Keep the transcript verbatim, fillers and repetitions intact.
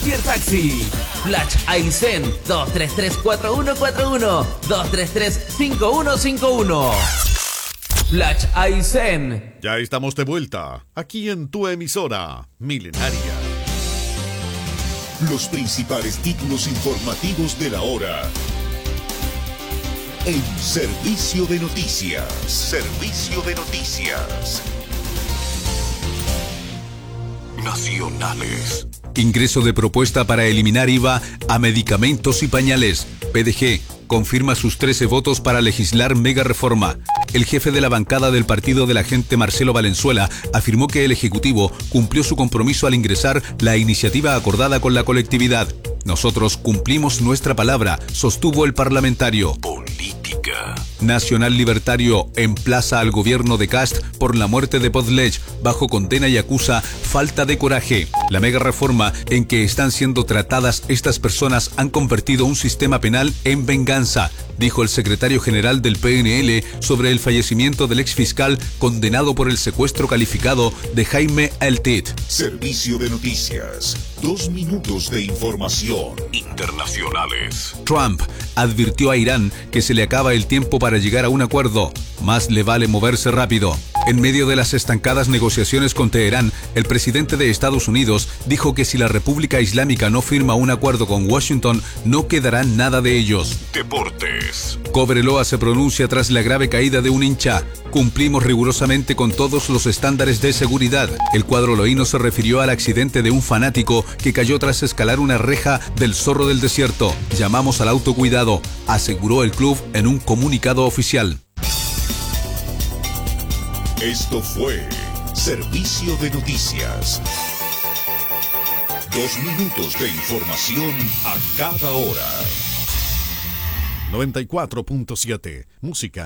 cualquier taxi. Flash Aysén dos tres tres cuatro uno cuatro uno, dos tres tres cinco uno cinco uno. Flash Aysén. Ya estamos de vuelta, aquí en tu emisora milenaria. Los principales títulos informativos de la hora. En Servicio de Noticias. Servicio de Noticias. Nacionales. Ingreso de propuesta para eliminar I V A a medicamentos y pañales. P D G confirma sus trece votos para legislar mega reforma. El jefe de la bancada del Partido de la Gente, Marcelo Valenzuela, afirmó que el Ejecutivo cumplió su compromiso al ingresar la iniciativa acordada con la colectividad. Nosotros cumplimos nuestra palabra, sostuvo el parlamentario. Política. Nacional Libertario emplaza al gobierno de Kast por la muerte de Podlech, bajo condena y acusa falta de coraje. La mega reforma en que están siendo tratadas estas personas han convertido un sistema penal en venganza, dijo el secretario general del P N L sobre el fallecimiento del exfiscal condenado por el secuestro calificado de Jaime Altit. Servicio de Noticias. Dos minutos de información. Internacionales. Trump advirtió a Irán que se le acaba el tiempo para llegar a un acuerdo. Más le vale moverse rápido. En medio de las estancadas negociaciones con Teherán, el presidente de Estados Unidos dijo que si la República Islámica no firma un acuerdo con Washington, no quedará nada de ellos. Deportes. Cobreloa se pronuncia tras la grave caída de un hincha. Cumplimos rigurosamente con todos los estándares de seguridad. El cuadro loíno se refirió al accidente de un fanático que cayó tras escalar una reja del Zorro del Desierto. Llamamos al autocuidado, aseguró el club en un comunicado oficial. Esto fue Servicio de Noticias. Dos minutos de información a cada hora. noventa y cuatro punto siete, música